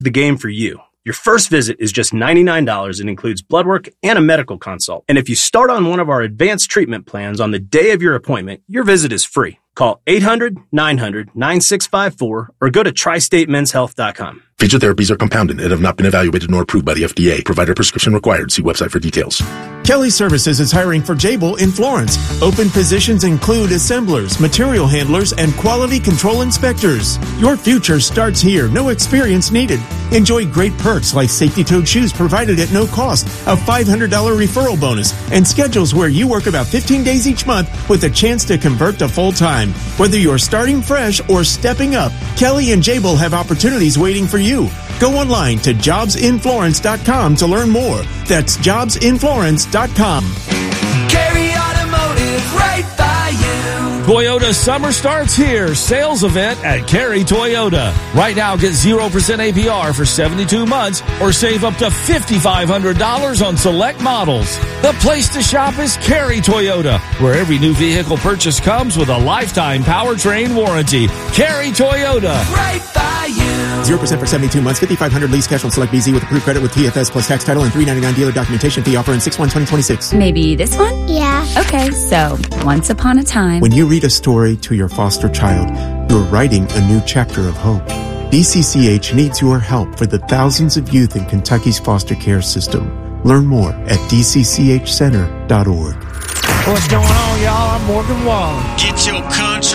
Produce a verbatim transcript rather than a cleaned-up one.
the game for you. Your first visit is just ninety-nine dollars and includes blood work and a medical consult. And if you start on one of our advanced treatment plans on the day of your appointment, your visit is free. Call eight hundred, nine hundred, nine six five four or go to tri state men's health dot com. Phages therapies are compounded and have not been evaluated nor approved by the F D A. Provider prescription required. See website for details. Kelly Services is hiring for Jabil in Florence. Open positions include assemblers, material handlers, and quality control inspectors. Your future starts here. No experience needed. Enjoy great perks like safety-toed shoes provided at no cost, a five hundred dollars referral bonus, and schedules where you work about fifteen days each month with a chance to convert to full-time. Whether you're starting fresh or stepping up, Kelly and Jabil have opportunities waiting for you. Go online to jobs in florence dot com to learn more. That's jobs in florence dot com. Carry Automotive, right by you. Toyota summer starts here. Sales event at Carry Toyota. Right now, get zero percent A P R for seventy-two months or save up to five thousand five hundred dollars on select models. The place to shop is Carry Toyota, where every new vehicle purchase comes with a lifetime powertrain warranty. Carry Toyota. Right by you. zero percent for seventy-two months, five thousand five hundred dollars lease cash on select B Z with approved credit with T F S plus tax title and three ninety-nine dealer documentation fee offer in six one twenty twenty-six. Maybe this one? Yeah. Okay, so once upon a time. When you read a story to your foster child, you're writing a new chapter of hope. D C C H needs your help for the thousands of youth in Kentucky's foster care system. Learn more at d c c h center dot org. What's going on, y'all? I'm Morgan Wallen. Get your country